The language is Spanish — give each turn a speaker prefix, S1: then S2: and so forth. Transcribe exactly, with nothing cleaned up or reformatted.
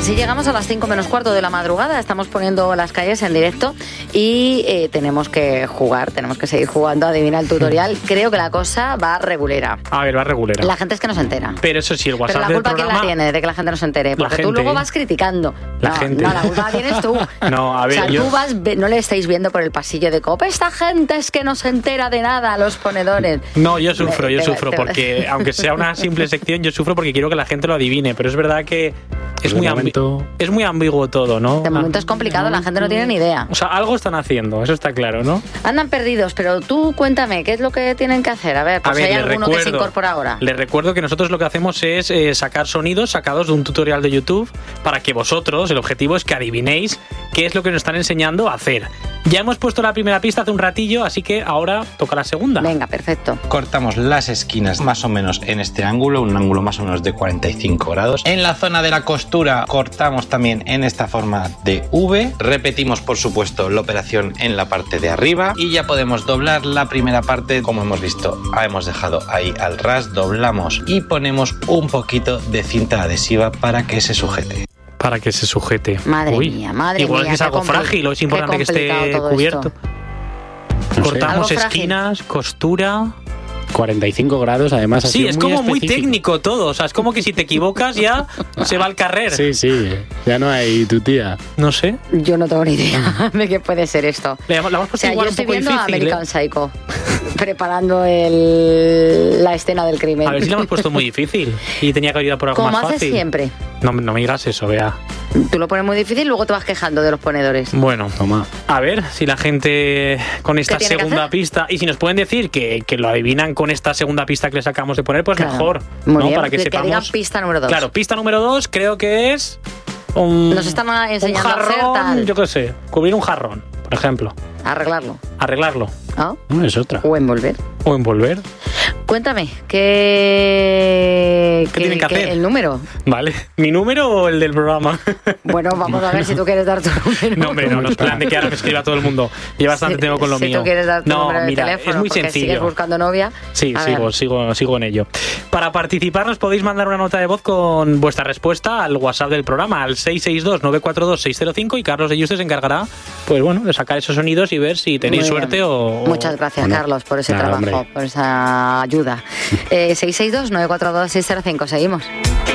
S1: Así llegamos a las cinco menos cuarto de la madrugada. Estamos poniendo las calles en directo y eh, tenemos que jugar, tenemos que seguir jugando. Adivina el tutorial. Creo que la cosa va regulera.
S2: A ver, va regulera.
S1: La gente es que no se entera.
S2: Pero eso sí, el WhatsApp
S1: Pero la culpa
S2: del programa...
S1: ¿quién la tiene de que la gente no se entere? Porque
S2: gente.
S1: tú luego vas criticando.
S2: La
S1: no,
S2: gente.
S1: No, la culpa la tienes tú.
S2: No, a ver,
S1: o sea,
S2: yo...
S1: tú vas, no le estáis viendo por el pasillo de COPE. Esta gente es que no se entera de nada, los ponedores.
S2: No, yo sufro, yo
S1: Te-
S2: sufro
S1: te-
S2: porque, aunque sea una simple sección, yo sufro porque quiero que la gente lo adivine, pero es verdad que es
S3: De
S2: muy, ambi-
S3: momento-
S2: es muy ambiguo todo, ¿no?
S1: De momento es complicado, la gente no tiene ni idea.
S2: O sea, algo están haciendo, eso está claro, ¿no?
S1: Andan perdidos, pero tú cuéntame, ¿qué es lo que tienen que hacer? A ver, por
S2: A
S1: si
S2: ver,
S1: hay
S2: les
S1: alguno que se
S2: recuerdo,
S1: incorpora ahora.
S2: les recuerdo que nosotros lo que hacemos es eh, sacar sonidos sacados de un tutorial de YouTube para que vosotros, el objetivo es que adivinéis qué es lo que nos están enseñando a hacer. Ya hemos puesto la primera pista hace un ratillo, así que ahora toca la segunda.
S1: Venga, perfecto.
S4: Cortamos las esquinas más o menos en este ángulo, un ángulo más o menos de cuarenta y cinco grados. En la zona de la costura cortamos también en esta forma de V. Repetimos, por supuesto, la operación en la parte de arriba y ya podemos doblar la primera parte. Como hemos visto, hemos dejado ahí al ras, doblamos y ponemos un poquito de cinta adhesiva para que se sujete.
S2: Para que se sujete.
S1: Madre
S2: Uy,
S1: mía, madre
S2: igual
S1: mía,
S2: que es
S1: qué
S2: algo
S1: compli-
S2: frágil, o es
S1: qué
S2: importante que esté
S1: complicado todo
S2: cubierto.
S1: esto.
S3: No sé.
S2: Cortamos
S1: Algo frágil.
S2: esquinas, costura...
S3: cuarenta y cinco grados, además. Ha
S2: Sí,
S3: sido
S2: es
S3: muy
S2: como muy
S3: específico.
S2: técnico todo. O sea, es como que si te equivocas ya se va al carrer.
S3: Sí, sí, ya no hay tu tía.
S2: No sé.
S1: Yo no tengo ni idea de qué puede ser esto.
S2: Le, la hemos
S1: O
S2: puesto
S1: sea, yo
S2: igual un
S1: estoy
S2: poco
S1: viendo a
S2: difícil.
S1: American
S2: ¿eh?
S1: Psycho preparando el, la escena del crimen.
S2: A ver si la hemos puesto muy difícil y tenía que ayudar por algo
S1: Como
S2: más
S1: haces
S2: fácil.
S1: siempre.
S2: No, no me digas eso, vea.
S1: Tú lo pones muy difícil y luego te vas quejando de los ponedores.
S2: Bueno,
S3: Toma.
S2: a ver si la gente con esta
S1: tiene que
S2: segunda
S1: hacer?
S2: pista, y si nos pueden decir que, que lo adivinan con esta segunda pista que les acabamos de poner, pues
S1: Claro.
S2: mejor.
S1: Muy
S2: ¿no?
S1: bien,
S2: Para que,
S1: que
S2: sepamos.
S1: digan pista número dos.
S2: Claro, pista número dos creo que es un,
S1: Nos están enseñando
S2: un
S1: a hacer
S2: jarrón,
S1: tal.
S2: yo qué sé, cubrir un jarrón, por ejemplo,
S1: Arreglarlo.
S2: arreglarlo
S1: ¿Ah?
S3: No, es otra.
S1: O envolver.
S2: o envolver.
S1: Cuéntame, ¿qué,
S2: ¿Qué tienen que hacer?
S1: el número?
S2: Vale, ¿mi número o el del programa?
S1: Bueno, vamos a ver si tú quieres dar tu número.
S2: No, hombre, no, no es plan de que ahora me escriba todo el mundo. Y bastante
S1: Si-
S2: tengo con lo
S1: si
S2: mío.
S1: tú quieres dar tu
S2: no,
S1: número de
S2: mira,
S1: teléfono
S2: es muy
S1: porque
S2: sencillo.
S1: sigues buscando novia.
S2: Sí,
S1: A
S2: sigo,
S1: ver.
S2: sigo, sigo en ello. Para participar nos podéis mandar una nota de voz con vuestra respuesta al WhatsApp del programa, al seis seis dos, nueve cuatro dos, seis cero cinco, y Carlos de Yuste se encargará, pues bueno, de sacar esos sonidos y ver si tenéis
S1: Muy
S2: suerte
S1: bien.
S2: o...
S1: Muchas gracias,
S3: o no.
S1: Carlos, por ese
S3: Nada,
S1: trabajo,
S3: hombre.
S1: por esa ayuda. Eh, seis seis dos, nueve cuatro dos, seis cero cinco, seguimos.